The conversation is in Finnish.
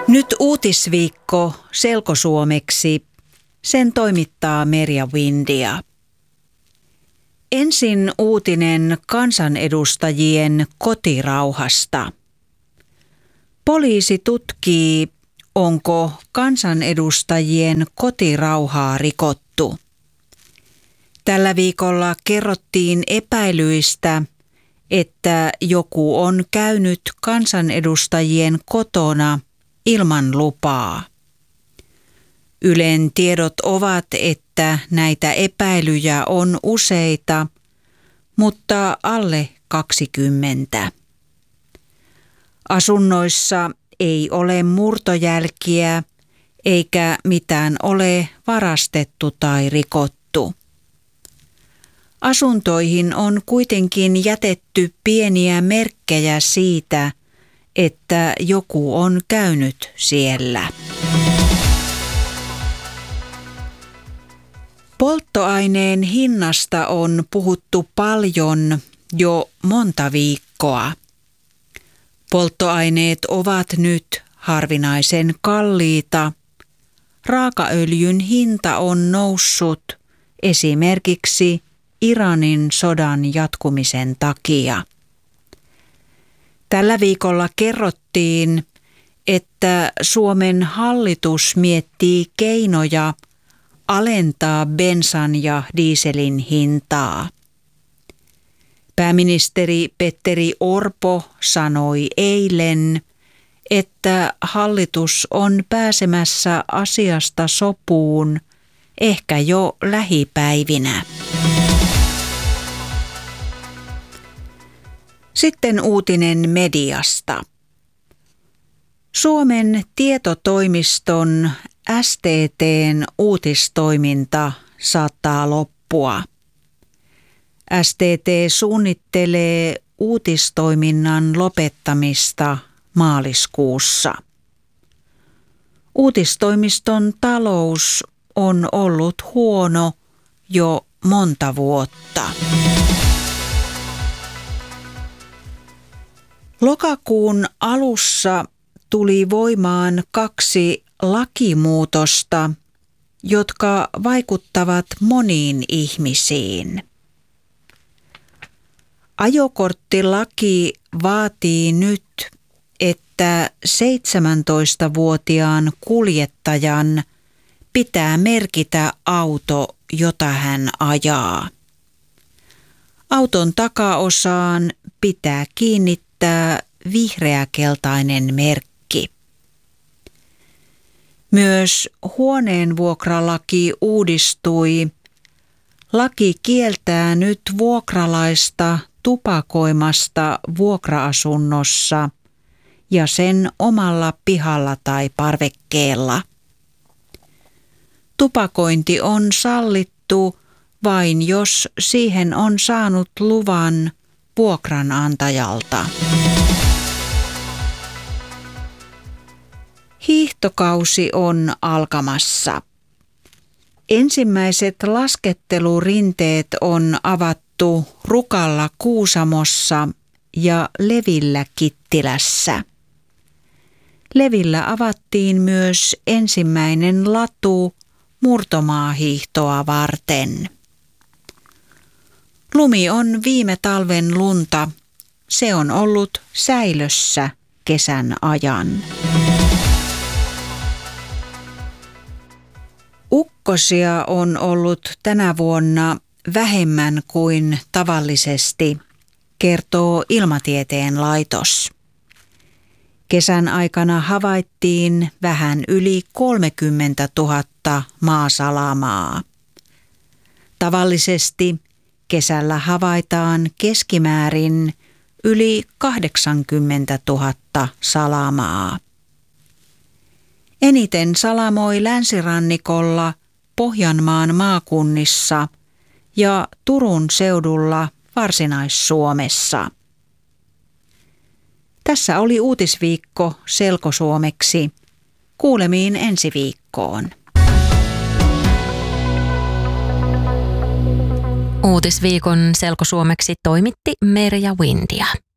Nyt uutisviikko selkosuomeksi. Sen toimittaa Merja Windia. Ensin uutinen kansanedustajien kotirauhasta. Poliisi tutkii, onko kansanedustajien kotirauhaa rikottu. Tällä viikolla kerrottiin epäilyistä, että joku on käynyt kansanedustajien kotona ilman lupaa. Ylen tiedot ovat, että näitä epäilyjä on useita, mutta alle 20. Asunnoissa ei ole murtojälkiä eikä mitään ole varastettu tai rikottu. Asuntoihin on kuitenkin jätetty pieniä merkkejä siitä, että joku on käynyt siellä. Polttoaineen hinnasta on puhuttu paljon jo monta viikkoa. Polttoaineet ovat nyt harvinaisen kalliita. Raakaöljyn hinta on noussut esimerkiksi Iranin sodan jatkumisen takia. Tällä viikolla kerrottiin, että Suomen hallitus miettii keinoja alentaa bensan ja dieselin hintaa. Pääministeri Petteri Orpo sanoi eilen, että hallitus on pääsemässä asiasta sopuun ehkä jo lähipäivinä. Sitten uutinen mediasta. Suomen tietotoimiston STT:n uutistoiminta saattaa loppua. STT suunnittelee uutistoiminnan lopettamista maaliskuussa. Uutistoimiston talous on ollut huono jo monta vuotta. Lokakuun alussa tuli voimaan 2 lakimuutosta, jotka vaikuttavat moniin ihmisiin. Ajokorttilaki vaatii nyt, että 17-vuotiaan kuljettajan pitää merkitä auto, jota hän ajaa. Auton takaosaan pitää kiinnittää vihreäkeltainen merkki. Myös huoneenvuokralaki uudistui. Laki kieltää nyt vuokralaista tupakoimasta vuokra-asunnossa ja sen omalla pihalla tai parvekkeella. Tupakointi on sallittu vain jos siihen on saanut luvan vuokranantajalta. Hiihtokausi on alkamassa. Ensimmäiset laskettelurinteet on avattu Rukalla Kuusamossa ja Levillä Kittilässä. Levillä avattiin myös ensimmäinen latu murtomaahiihtoa varten. Lumi on viime talven lunta. Se on ollut säilössä kesän ajan. Ukkosia on ollut tänä vuonna vähemmän kuin tavallisesti, kertoo Ilmatieteen laitos. Kesän aikana havaittiin vähän yli 30 000 maasalamaa. Tavallisesti kesällä havaitaan keskimäärin yli 80 000 salamaa. Eniten salamoi länsirannikolla, Pohjanmaan maakunnissa ja Turun seudulla Varsinais-Suomessa. Tässä oli uutisviikko selkosuomeksi. Kuulemiin ensi viikkoon. Uutisviikon selkosuomeksi toimitti Merja Windia.